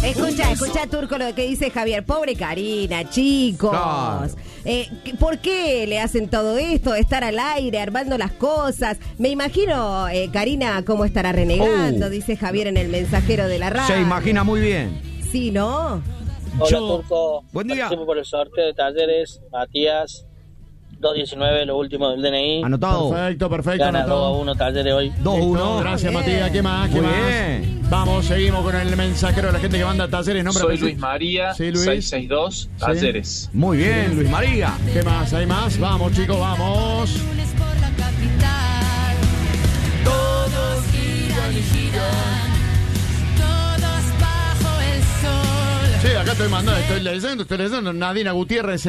Escucha, Turco, lo que dice Javier. Pobre Karina, chicos. Claro. ¿Por qué le hacen todo esto? Estar al aire, armando las cosas. Me imagino, Karina, cómo estará renegando, dice Javier en el mensajero de la radio. Se imagina muy bien. Sí, ¿no? Hola, Turco. Buen día. Participo por el sorteo de Talleres. Matías, 219, lo último del DNI. Anotado. Perfecto. Gana Anotado. 2-1 Talleres hoy. 2-1. Gracias, Bien. Matías. ¿Qué más? Muy bien. Vamos, seguimos con el mensajero de la gente que manda Talleres. Nombre, Soy apellido. Luis María, Sí, Luis. 662, Talleres. Muy bien, Luis María. ¿Qué más? ¿Hay más? Vamos, chicos, vamos. Todos giran y giran, todos bajo el sol. Sí, acá estoy leyendo. Nadina Gutiérrez,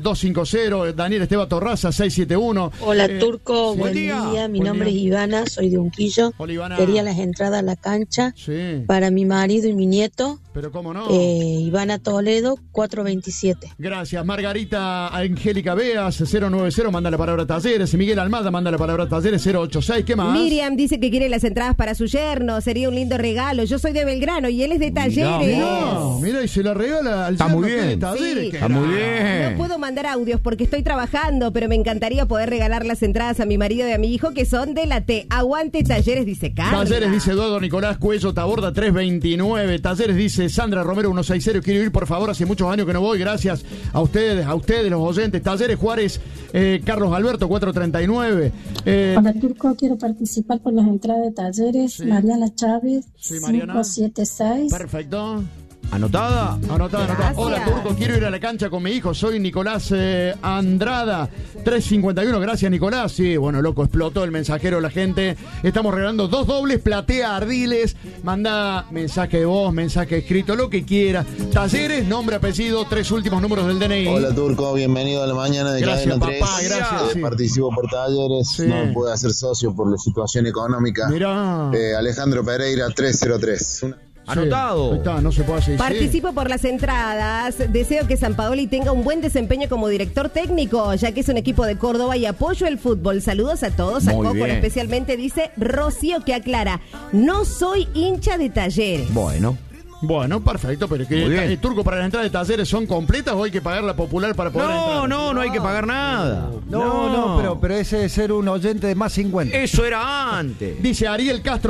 250. Daniel Esteban Torraza, 671. Hola, Turco, sí. buen Buen día. día. Mi Buen nombre día. es Ivana, soy de Unquillo. Hola, Ivana. Quería las entradas a la cancha Sí, para mi marido y mi nieto. pero cómo no. Ivana Toledo, 427. Gracias. Margarita Angélica Beas, 090, manda la palabra Talleres. Miguel Almada manda la palabra Talleres, 086. ¿Qué más? Miriam dice que quiere las entradas para su yerno. Sería un lindo regalo. Yo soy de Belgrano y él es de Talleres. Mira, y se la regala al Está yerno muy que es de bien. Talleres. Sí. Qué Está muy grande. bien. No puedo mandar audios porque estoy trabajando, pero me encantaría poder regalar las entradas a mi marido y a mi hijo que son de la T. Aguante Talleres, dice Carla. Talleres dice Eduardo Nicolás Cuello Taborda 329. Talleres dice Sandra Romero 160. Quiero ir, por favor, hace muchos años que no voy. Gracias a ustedes, los oyentes. Talleres Juárez, Carlos Alberto 439. Hola, Turco, quiero participar por las entradas de Talleres. Sí. Mariana Chávez, Sí, Mariana. 576. Perfecto. ¿Anotada? Anotada. Gracias. Hola, Turco, quiero ir a la cancha con mi hijo. Soy Nicolás Andrada, 351. Gracias, Nicolás. Sí, bueno, loco, explotó el mensajero la gente. Estamos regalando 2 dobles, platea Ardiles. Manda mensaje de voz, mensaje escrito, lo que quiera. Talleres, nombre, apellido, 3 últimos números del DNI. Hola, Turco, bienvenido a la mañana de Gracias, Cadena 3. papá, gracias. Sí. Participo por Talleres, Sí. no me pude hacer socio por la situación económica. Mirá. Alejandro Pereira, 303. Anotado. Ahí está, no se puede hacer. Participo por las entradas. Deseo que San Paoli tenga un buen desempeño como director técnico, ya que es un equipo de Córdoba y apoyo el fútbol. Saludos a todos. A Muy Coco bien. especialmente dice Rocío, que aclara: no soy hincha de Talleres. Bueno, perfecto, pero Muy bien. que Turco, para la entrada de Talleres, ¿son completas o hay que pagar la popular para poder entrar? No hay que pagar nada. No, pero ese es ser un oyente de más 50. Eso era antes. Dice Ariel Castro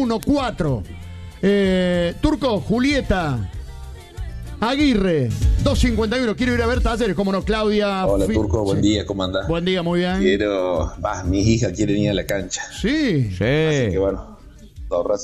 114. Turco, Julieta Aguirre 251. Quiero ir a ver Talleres, como no, Claudia. Hola, Turco, buen Sí. día, ¿cómo andás? Buen día, muy bien. Mis hijas quieren ir a la cancha. Sí. Sí. Así que bueno, Torraza